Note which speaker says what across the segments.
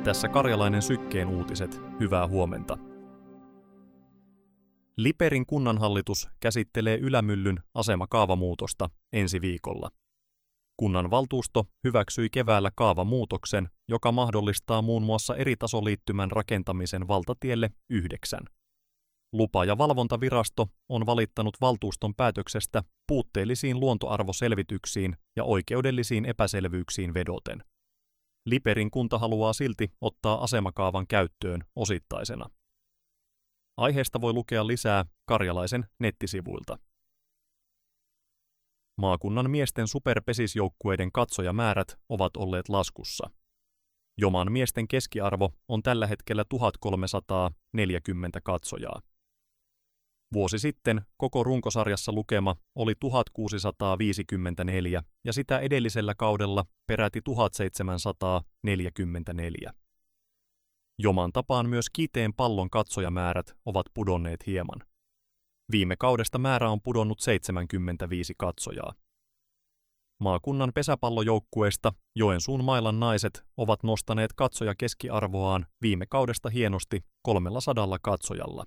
Speaker 1: Tässä Karjalainen Sykkeen uutiset, hyvää huomenta. Liperin kunnanhallitus käsittelee Ylämyllyn asemakaavamuutosta ensi viikolla. Kunnanvaltuusto hyväksyi keväällä kaavamuutoksen, joka mahdollistaa muun muassa eritasoliittymän rakentamisen valtatielle 9. Lupa- ja valvontavirasto on valittanut valtuuston päätöksestä puutteellisiin luontoarvoselvityksiin ja oikeudellisiin epäselvyyksiin vedoten. Liperin kunta haluaa silti ottaa asemakaavan käyttöön osittaisena. Aiheesta voi lukea lisää Karjalaisen nettisivuilta. Maakunnan miesten superpesisjoukkueiden katsojamäärät ovat olleet laskussa. Joman miesten keskiarvo on tällä hetkellä 1340 katsojaa. Vuosi sitten koko runkosarjassa lukema oli 1654 ja sitä edellisellä kaudella peräti 1744. Joman tapaan myös Kiteen Pallon katsojamäärät ovat pudonneet hieman. Viime kaudesta määrä on pudonnut 75 katsojaa. Maakunnan pesäpallojoukkueesta Joensuun Mailan naiset ovat nostaneet katsojakeskiarvoaan viime kaudesta hienosti 300 katsojalla.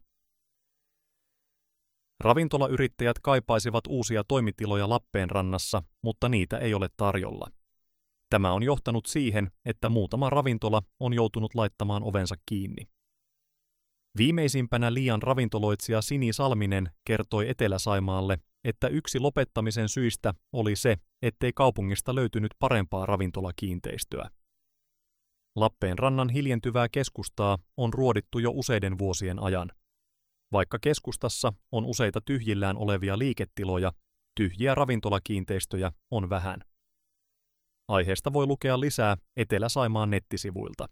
Speaker 1: Ravintolayrittäjät kaipaisivat uusia toimitiloja Lappeenrannassa, mutta niitä ei ole tarjolla. Tämä on johtanut siihen, että muutama ravintola on joutunut laittamaan ovensa kiinni. Viimeisimpänä Liian ravintoloitsija Sini Salminen kertoi Etelä-Saimaalle, että yksi lopettamisen syistä oli se, ettei kaupungista löytynyt parempaa ravintolakiinteistöä. Lappeenrannan hiljentyvää keskustaa on ruodittu jo useiden vuosien ajan. Vaikka keskustassa on useita tyhjillään olevia liiketiloja, tyhjiä ravintolakiinteistöjä on vähän. Aiheesta voi lukea lisää Etelä-Saimaan nettisivuilta.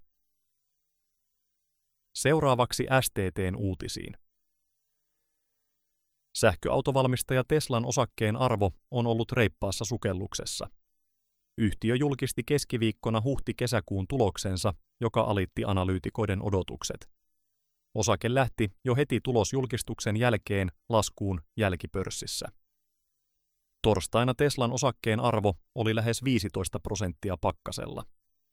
Speaker 1: Seuraavaksi STT:n uutisiin. Sähköautovalmistaja Teslan osakkeen arvo on ollut reippaassa sukelluksessa. Yhtiö julkisti keskiviikkona huhti-kesäkuun tuloksensa, joka alitti analyytikoiden odotukset. Osake lähti jo heti tulosjulkistuksen jälkeen laskuun jälkipörssissä. Torstaina Teslan osakkeen arvo oli lähes 15% pakkasella.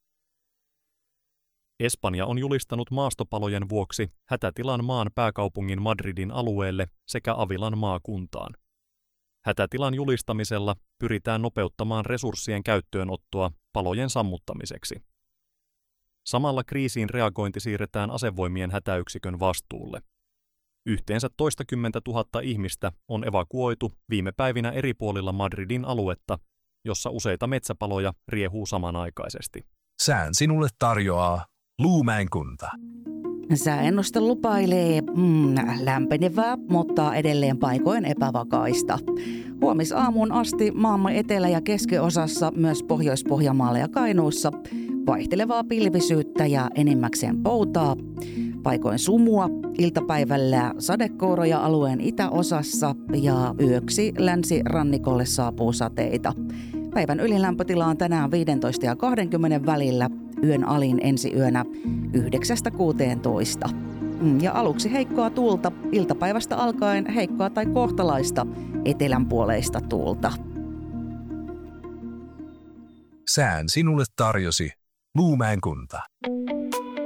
Speaker 1: Espanja on julistanut maastopalojen vuoksi hätätilan maan pääkaupungin Madridin alueelle sekä Avilan maakuntaan. Hätätilan julistamisella pyritään nopeuttamaan resurssien käyttöönottoa palojen sammuttamiseksi. Samalla kriisiin reagointi siirretään asevoimien hätäyksikön vastuulle. Yhteensä toistakymmentä tuhatta ihmistä on evakuoitu viime päivinä eri puolilla Madridin aluetta, jossa useita metsäpaloja riehuu samanaikaisesti.
Speaker 2: Sään sinulle tarjoaa Luumäen kunta.
Speaker 3: Sääennuste lupailee lämpenevää, mutta edelleen paikoin epävakaista. Huomisaamuun asti maamme etelä- ja keskiosassa, myös Pohjois-Pohjanmaalla ja Kainuussa, vaihtelevaa pilvisyyttä ja enimmäkseen poutaa. Paikoin sumua, iltapäivällä sadekouroja alueen itäosassa ja yöksi länsirannikolle saapuu sateita. Päivän ylilämpötila on tänään 15 ja 20 välillä, yön alin ensi yönä 9–16. Ja aluksi heikkoa tuulta, iltapäivästä alkaen heikkoa tai kohtalaista etelänpuoleista tuulta.
Speaker 2: Sään sinulle tarjosi Luumäen kunta.